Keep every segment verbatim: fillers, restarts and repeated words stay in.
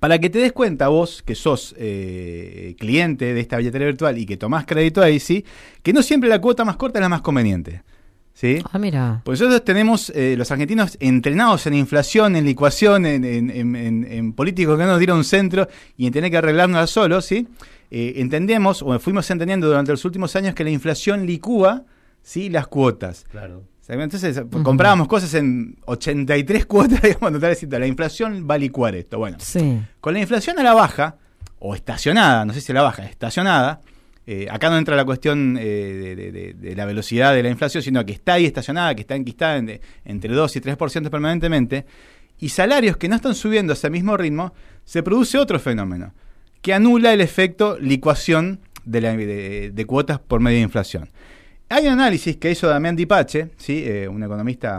Para que te des cuenta vos, que sos eh, cliente de esta billetera virtual y que tomás crédito ahí, ¿sí? Que no siempre la cuota más corta es la más conveniente, ¿sí? Ah, mira. Pues nosotros tenemos, eh, los argentinos, entrenados en inflación, en licuación, en, en, en, en, en políticos que no nos dieron un centro y en tener que arreglárnosla solos, ¿sí? Eh, entendemos, o fuimos entendiendo durante los últimos años, que la inflación licúa, ¿sí?, las cuotas. Claro. Entonces, uh-huh. comprábamos cosas en ochenta y tres cuotas, digamos, total, la inflación va a licuar esto. Bueno, sí. Con la inflación a la baja, o estacionada, no sé si a la baja, estacionada, eh, acá no entra la cuestión eh, de, de, de, de la velocidad de la inflación, sino que está ahí estacionada, que está enquistada en de, entre dos y tres por ciento permanentemente, y salarios que no están subiendo a ese mismo ritmo, se produce otro fenómeno, que anula el efecto licuación de, la, de, de cuotas por medio de inflación. Hay un análisis que hizo Damián Di Pace, ¿sí? eh, un economista,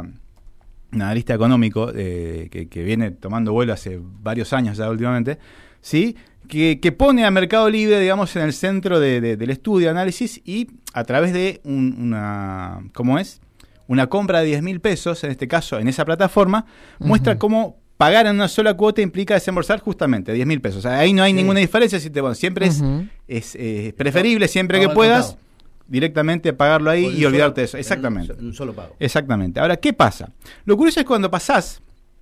un analista económico eh, que, que viene tomando vuelo hace varios años ya últimamente, ¿sí? que, que pone a Mercado Libre, digamos, en el centro de, de, del estudio, análisis, y a través de un, una, ¿cómo es? Una compra de diez mil pesos, en este caso, en esa plataforma, uh-huh. muestra cómo pagar en una sola cuota implica desembolsar justamente diez mil pesos. O sea, ahí no hay sí. ninguna diferencia, si te, bueno, siempre uh-huh. es, es eh, preferible, siempre no, que puedas... Contado. Directamente pagarlo ahí y olvidarte de eso. Exactamente. Un solo pago. Exactamente. Ahora, ¿qué pasa? Lo curioso es cuando pasás,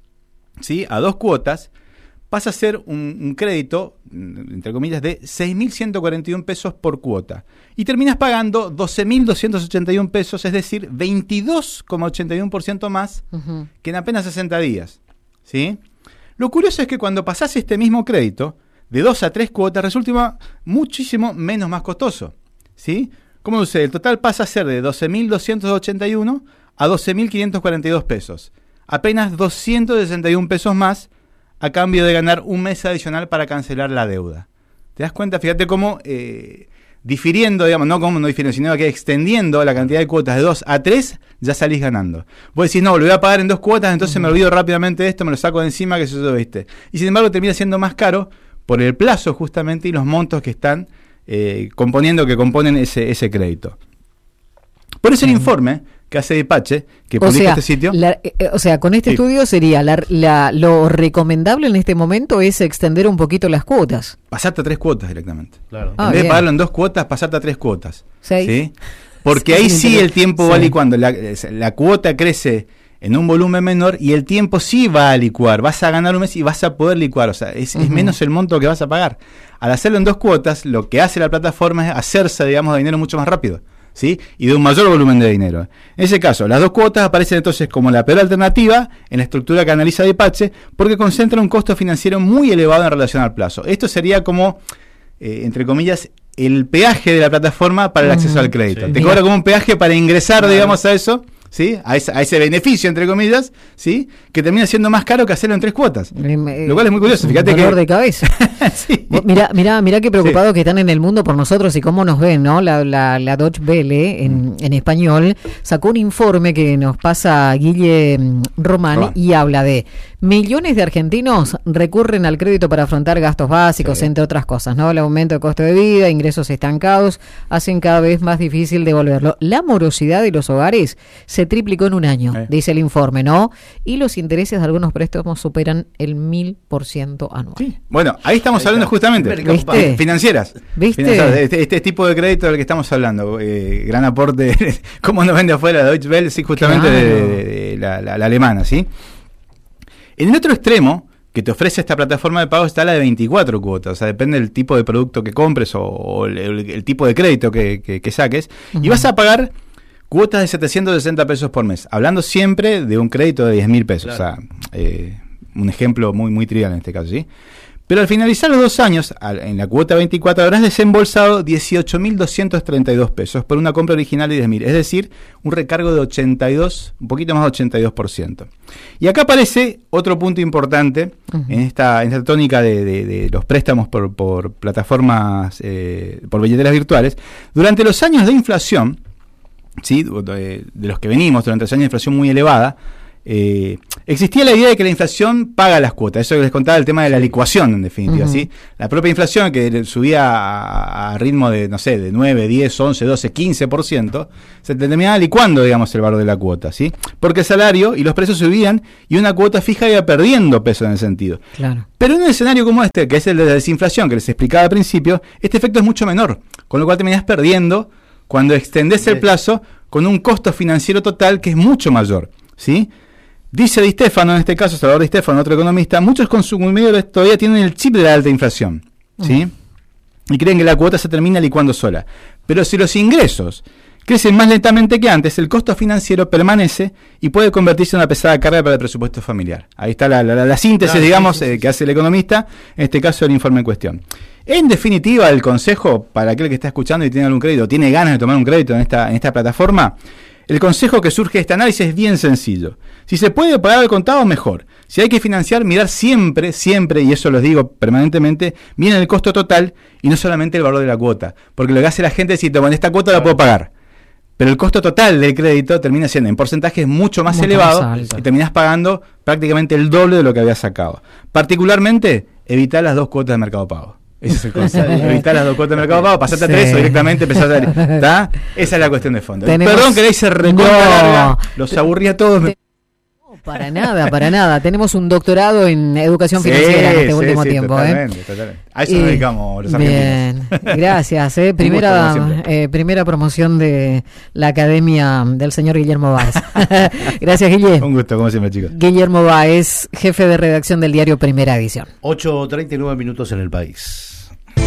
¿sí?, a dos cuotas, pasa a ser un, un crédito, entre comillas, de seis mil ciento cuarenta y uno pesos por cuota. Y terminas pagando doce mil doscientos ochenta y uno pesos, es decir, veintidós coma ochenta y uno por ciento más uh-huh. que en apenas sesenta días. ¿Sí? Lo curioso es que cuando pasás este mismo crédito, de dos a tres cuotas, resulta muchísimo menos más costoso. ¿Sí? ¿Cómo sucede? El total pasa a ser de doce mil doscientos ochenta y uno a doce mil quinientos cuarenta y dos pesos. Apenas doscientos sesenta y uno pesos más a cambio de ganar un mes adicional para cancelar la deuda. ¿Te das cuenta? Fíjate cómo eh, difiriendo, digamos, no como no difiriendo, sino que extendiendo la cantidad de cuotas de dos a tres, ya salís ganando. Vos decís, no, lo voy a pagar en dos cuotas, entonces uh-huh. me olvido rápidamente de esto, me lo saco de encima, que eso lo viste. Y sin embargo termina siendo más caro por el plazo justamente y los montos que están Eh, componiendo, que componen ese, ese crédito. Por eso el uh-huh. informe que hace Di Pace, que publica este sitio... La, eh, o sea, con este sí. estudio sería, la, la, lo recomendable en este momento es extender un poquito las cuotas. Pasarte a tres cuotas directamente. Claro. Ah, en vez bien. de pagarlo en dos cuotas, pasarte a tres cuotas. ¿Sí? ¿Sí? Porque ahí sí el tiempo sí. va licuando. La, la cuota crece en un volumen menor y el tiempo sí va a licuar. Vas a ganar un mes y vas a poder licuar. O sea, es, uh-huh. es menos el monto que vas a pagar. Al hacerlo en dos cuotas, lo que hace la plataforma es hacerse, digamos, de dinero mucho más rápido, ¿sí? Y de un mayor volumen de dinero. En ese caso, las dos cuotas aparecen entonces como la peor alternativa en la estructura que analiza Di Pace, porque concentra un costo financiero muy elevado en relación al plazo. Esto sería como, eh, entre comillas, el peaje de la plataforma para el acceso uh-huh. al crédito. Sí. Te cobra como un peaje para ingresar, claro. digamos, a eso, ¿sí? A, esa, a ese beneficio, entre comillas, ¿sí? Que termina siendo más caro que hacerlo en tres cuotas. Eh, lo cual es muy curioso. Fíjate un dolor que... de cabeza. sí. Mirá, mirá, mirá qué preocupados sí. que están en el mundo por nosotros y cómo nos ven, ¿no? La, la, la Deutsche Welle, en, en español, sacó un informe que nos pasa Guille Román Román. y habla de millones de argentinos recurren al crédito para afrontar gastos básicos, sí. entre otras cosas, ¿no? El aumento de costo de vida, ingresos estancados, hacen cada vez más difícil devolverlo. La morosidad de los hogares se triplicó en un año, eh. dice el informe, ¿no? Y los intereses de algunos préstamos superan el mil por ciento anual. Sí. Bueno, ahí estamos ahí hablando está. justamente ¿Viste? financieras. ¿Viste? Financieras, este, este tipo de crédito del que estamos hablando, eh, gran aporte, cómo nos vende afuera la Deutsche Welle, sí, justamente claro. de, de, de la, la, la alemana, ¿sí? En el otro extremo que te ofrece esta plataforma de pago está la de veinticuatro cuotas, o sea, depende del tipo de producto que compres o, o el, el, el tipo de crédito que, que, que saques, uh-huh. y vas a pagar cuotas de setecientos sesenta pesos por mes, hablando siempre de un crédito de diez mil pesos, claro. o sea, eh, un ejemplo muy, muy trivial en este caso, ¿sí? Pero al finalizar los dos años, al, en la cuota veinticuatro, habrás desembolsado dieciocho mil doscientos treinta y dos pesos por una compra original de diez mil, es decir, un recargo de ochenta y dos, un poquito más de ochenta y dos por ciento. Y acá aparece otro punto importante uh-huh. en, esta, en esta tónica de, de, de los préstamos por, por plataformas, eh, por billeteras virtuales. Durante los años de inflación, ¿sí? de, de los que venimos, durante los años de inflación muy elevada, eh, existía la idea de que la inflación paga las cuotas. Eso que les contaba, el tema de la licuación, en definitiva. Uh-huh. ¿Sí? La propia inflación, que subía a, a ritmo de, no sé, de nueve, diez, once, doce, quince por ciento, se terminaba licuando, digamos, el valor de la cuota, ¿sí? Porque el salario y los precios subían y una cuota fija iba perdiendo peso en el sentido. Claro. Pero en un escenario como este, que es el de la desinflación, que les explicaba al principio, este efecto es mucho menor, con lo cual terminás perdiendo cuando extendés el plazo con un costo financiero total que es mucho mayor, ¿sí? Dice Di Stefano, en este caso, Salvador Di Stefano, otro economista, muchos consumidores todavía tienen el chip de la alta inflación, ¿sí? Uh-huh. Y creen que la cuota se termina licuando sola. Pero si los ingresos crecen más lentamente que antes, el costo financiero permanece y puede convertirse en una pesada carga para el presupuesto familiar. Ahí está la, la, la síntesis, claro, digamos, sí, sí, sí. Eh, que hace el economista, en este caso el informe en cuestión. En definitiva, el consejo para aquel que está escuchando y tiene algún crédito, tiene ganas de tomar un crédito en esta, en esta plataforma, el consejo que surge de este análisis es bien sencillo. Si se puede pagar al contado, mejor. Si hay que financiar, mirar siempre, siempre, y eso lo digo permanentemente, bien el costo total y no solamente el valor de la cuota. Porque lo que hace la gente es decir, bueno, esta cuota la puedo pagar. Pero el costo total del crédito termina siendo en porcentajes mucho más mucho elevado más y terminás pagando prácticamente el doble de lo que habías sacado. Particularmente, evitar las dos cuotas de Mercado Pago. Ese es el consejo. Evitar las dos cuotas de Mercado Pago, pasarte sí. a tres o directamente empezar a... ¿Está? Esa es la cuestión de fondo. Tenemos... Perdón que le hice recontra no. larga, los aburrí a todos. Me... No, para nada, para nada. Tenemos un doctorado en educación financiera sí, en este sí, último sí, tiempo. Totalmente, ¿eh? totalmente. A eso nos dedicamos los argentinos. Bien, gracias. ¿eh? Primera, gusto, eh, primera promoción de la Academia del señor Guillermo Báez. Gracias, Guillermo. Un gusto, como siempre, chicos. Guillermo Báez, jefe de redacción del diario Primera Edición. ocho treinta y nueve minutos en el país.